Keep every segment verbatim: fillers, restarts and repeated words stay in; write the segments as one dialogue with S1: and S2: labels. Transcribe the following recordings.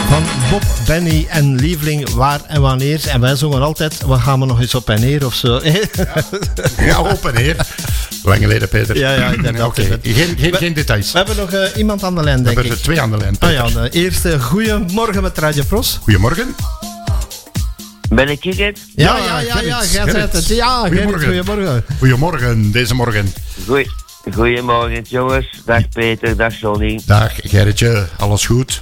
S1: Van Bob, Benny en Lieveling, waar en wanneer. En wij zongen altijd, we gaan we nog eens op en neer of zo.
S2: Ja, ja, op en neer. Lang geleden, Peter.
S1: Ja, ja, ik denk dat
S2: okay.
S1: het.
S2: Geen, geen,
S1: we,
S2: geen details.
S1: We hebben nog uh, iemand aan de lijn, denk ik.
S2: We hebben er twee aan de lijn, Peter.
S1: Oh ja, de eerste, goeiemorgen met Radio Pros.
S2: Goedemorgen.
S3: Ben ik het?
S1: Ja, ja, ja, ja, jij bent het. Ja, Gerrit, goedemorgen.
S2: Goedemorgen, deze morgen.
S3: Goeie, goedemorgen, jongens. Dag Peter, dag Johnny.
S2: Dag Gerritje, alles goed?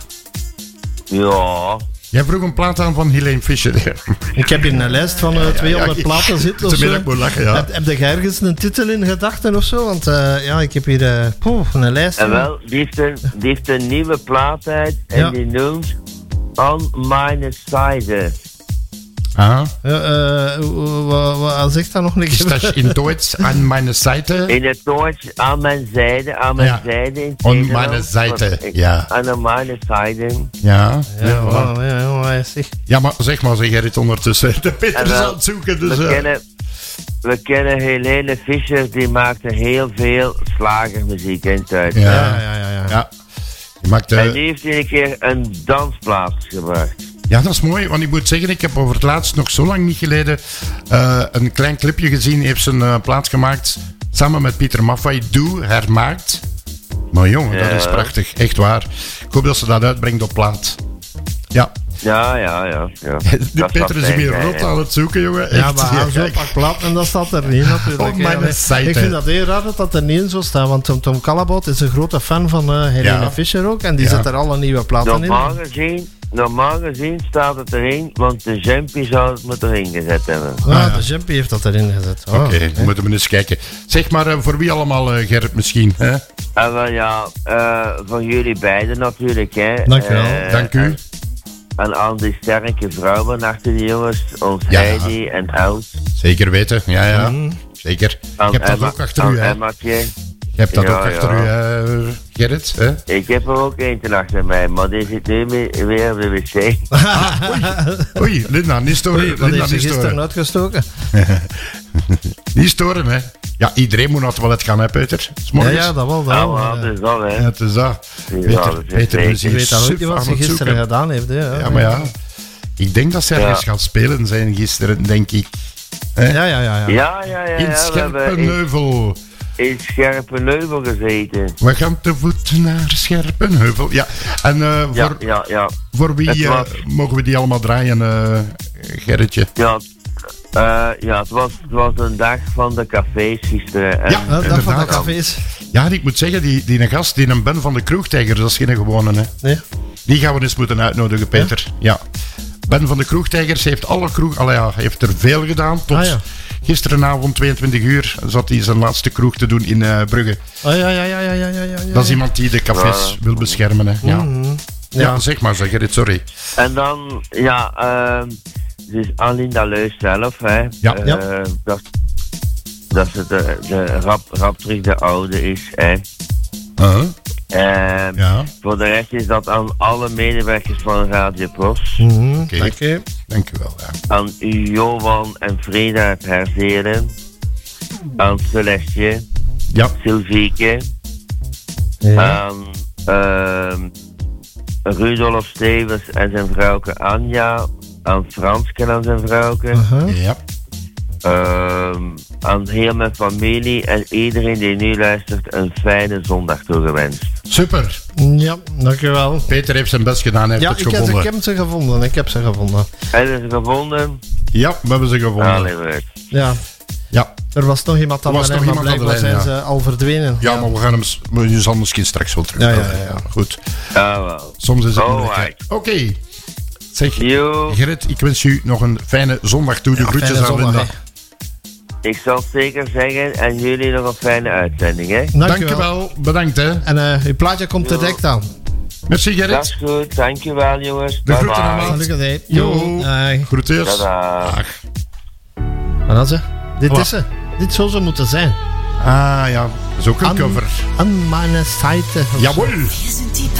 S3: Ja.
S2: Jij vroeg een plaat aan van Helene Fischer.
S1: Ik heb hier een lijst van uh, ja, ja, tweehonderd ja, platen zitten.
S2: Tenminste, ik moet lachen, ja.
S1: Heb, heb je ergens een titel in gedachten of zo? Want uh, ja, ik heb hier uh, poeh, een lijst.
S3: En wel, die heeft een, die heeft een nieuwe plaat uit en ja. die noemt On Meine Seite.
S2: Ah.
S1: Ja, uh, wat zegt dat nog een keer?
S2: Is dat in Duits aan mijn zijde?
S3: In het Duits aan mijn zijde, aan mijn
S2: ja.
S3: zijde. In
S2: On mijn zijde, ja.
S3: Aan mijn zijde.
S2: Ja.
S1: Ja, ja, wow, ja, ja, zeg.
S2: Ja, maar zeg maar, zeg Gerrit ondertussen. De Peter is aan het zoeken, dus...
S3: We,
S2: uh...
S3: kennen, we kennen Helene Fischer, die maakte heel veel slagermuziek in het uit.
S2: Ja, ja, ja, ja. ja. ja. Die maakte...
S3: En die heeft een keer een dansplaat gebracht.
S2: Ja, dat is mooi, want ik moet zeggen, ik heb over het laatst nog zo lang niet geleden uh, een klein clipje gezien. Heeft ze een uh, plaat gemaakt samen met Pieter Maffay, Doe, hermaakt. Maar jongen, ja. Dat is prachtig, echt waar. Ik hoop dat ze dat uitbrengt op plaat. Ja.
S3: Ja, ja, ja. ja.
S2: Die Peter is weer rot aan het zoeken, jongen.
S1: Ja, maar ja, zo'n pak plaat en dat staat er niet natuurlijk.
S2: Op mijn
S1: ja,
S2: site.
S1: Ik vind dat heel raar dat dat er niet in zou staan, want Tom, Tom Callebaut is een grote fan van uh, Helene ja. Fischer ook en die ja. zet er alle nieuwe platen
S3: normaal
S1: in.
S3: Gezien, normaal gezien staat het erin, want de Jumpy zou het moeten erin gezet hebben.
S1: Ah, ja, de Jumpy heeft dat erin gezet. Oh,
S2: Oké, okay, dan moeten we eens kijken. Zeg maar, uh, voor wie allemaal, uh, Gerrit, misschien? Hè?
S3: Uh, wel ja, uh, voor jullie beiden natuurlijk. Hè.
S2: Dank u wel. Uh, Dank u.
S3: En, en al die sterke vrouwen achter die jongens, ons ja. Heidi en Els.
S2: Zeker weten, ja, ja. Mm. Zeker.
S3: An
S2: Je hebt
S3: Emma,
S2: dat ook achter u, hè?
S3: Emmaatje.
S2: Je hebt dat ja, ook achter ja. u, uh, Gerrit, hè?
S3: Ik heb er ook eentje achter mij, maar die zit nu weer op de wc.
S2: Ah, oei. oei, Linda, niet storen.
S1: Oei, wat heeft ze gisteren uitgestoken?
S2: Niet storen, hè? Ja, iedereen moet naar het toilet gaan, hè, Peter?
S1: Ja, ja, dat wel. Dat
S3: ja,
S1: wel.
S3: maar dat is dat, hè.
S2: Ja, het is dat. Peter,
S3: ja, dat is
S2: Peter is
S1: je weet dan ook niet wat ze gisteren zoeken. gedaan heeft, hè?
S2: Ja, ja, maar ja. Ik denk dat ze ergens ja. gaan spelen zijn gisteren, denk ik.
S1: Hè? Ja, ja, ja, ja.
S3: Ja, ja, ja.
S2: In Scherpenheuvel.
S3: In Scherpenheuvel gezeten.
S2: We gaan te voet naar Scherpenheuvel. Ja, en uh, voor,
S3: ja, ja, ja.
S2: voor wie was... uh, mogen we die allemaal draaien, uh, Gerritje?
S3: Ja, uh, ja het, was, het was een dag van de cafés gisteren. En,
S2: ja,
S1: een dag van de cafés.
S2: Ja, ik moet zeggen, die, die een gast, die een Ben van de Kroegtijgers, dat is geen gewone, hè?
S1: Nee.
S2: Die gaan we eens moeten uitnodigen, Peter. Ja. ja. Ben van de Kroegtijgers heeft alle kroeg... Allee, ja, heeft er veel gedaan. Tot ah, ja. gisterenavond, tweeëntwintig uur, zat hij zijn laatste kroeg te doen in uh, Brugge.
S1: Oh, ja, ja, ja, ja, ja, ja, ja.
S2: Dat is iemand die de cafés ja. wil beschermen, hè. Ja.
S1: Mm-hmm.
S2: Ja. ja, zeg maar, zeg Gerrit, sorry.
S3: En dan, ja, uh, dus Alinda Leus zelf, hè.
S2: Ja.
S3: Uh,
S2: ja.
S3: Dat, dat ze de, de rap, rap terug de oude is, hè.
S2: Uh-huh.
S3: Uh, ja. Voor de rest is dat aan alle medewerkers van Radio Pros.
S1: Mm-hmm. Okay. Dank je.
S2: Dank u wel, ja.
S3: Aan Johan en Freda uit Herzelen. Aan Celestje.
S2: Ja.
S3: Sylvieke.
S1: Ja.
S3: Aan uh, Rudolf Stevens en zijn vrouwke Anja. Aan Fransken en zijn vrouwke.
S1: Uh-huh.
S2: Ja.
S3: Uh, aan heel mijn familie en iedereen die nu luistert een fijne zondag toegewenst.
S2: Super.
S1: Ja, dankjewel.
S2: Peter heeft zijn best gedaan, hij heeft
S1: ja,
S2: het
S1: ik
S2: gevonden.
S1: Ja, ik heb ze gevonden, ik heb ze gevonden.
S3: Hebben ze gevonden?
S2: Ja, we hebben ze gevonden.
S3: Allee,
S1: ja.
S2: Ja.
S1: Er was nog iemand aan de lijn, maar blijkbaar zijn ja. ze al verdwenen.
S2: Ja, ja, maar we gaan hem je zal misschien straks wel terug.
S1: Ja, ja, ja, ja.
S2: Goed.
S3: Ja, wel.
S2: Soms is het
S3: oh,
S2: moeilijk. Oké. Okay. Zeg,
S3: Yo.
S2: Gerrit, ik wens u nog een fijne zondag toe. De ja, groetjes aan Linda.
S3: Ik zal het zeker zeggen en jullie nog een fijne uitzending, hè?
S2: Dankjewel, bedankt, hè.
S1: En uh, uw plaatje komt er direct aan.
S2: Merci, Gerrit.
S3: Dat is goed, dankjewel, jongens.
S2: De groeten allemaal.
S1: Jo.
S2: Groetjes.
S3: Dag.
S1: Wat had ze? Dit Wat? is ze. Dit zou ze moeten zijn.
S2: Ah ja, dat is ook een
S1: An,
S2: cover.
S1: An meine Seite.
S2: Jawohl.